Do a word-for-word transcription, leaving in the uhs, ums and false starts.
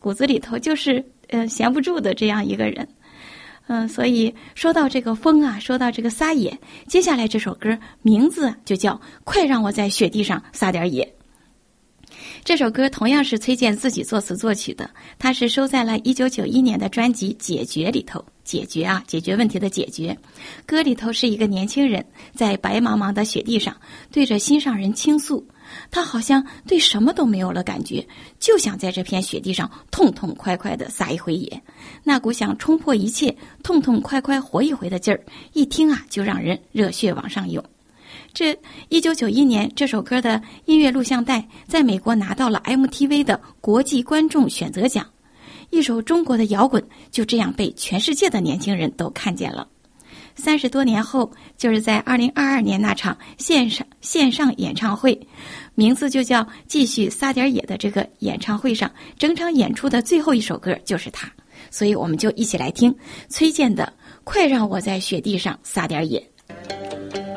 骨子里头就是呃闲不住的这样一个人。嗯、呃，所以说到这个风啊，说到这个撒野，接下来这首歌名字就叫《快让我在雪地上撒点野》。这首歌同样是崔健自己作词作曲的，它是收在了一九九一年的专辑《解决》里头。解决啊，解决问题的解决。歌里头是一个年轻人在白茫茫的雪地上对着心上人倾诉，他好像对什么都没有了感觉，就想在这片雪地上痛痛快快地撒一回野。那股想冲破一切痛痛快快活一回的劲儿，一听啊就让人热血往上涌。这一九九一年这首歌的音乐录像带在美国拿到了 M T V 的国际观众选择奖，一首中国的摇滚就这样被全世界的年轻人都看见了。三十多年后，就是在二零二二年那场线上线上演唱会，名字就叫继续撒点野的这个演唱会上，整场演出的最后一首歌就是它，所以我们就一起来听崔健的《快让我在雪地上撒点野》。